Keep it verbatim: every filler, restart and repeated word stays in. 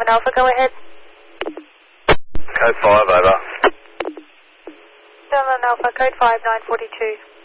seven Alpha, go ahead. Code five, over. seven Alpha, code five, nine forty-two.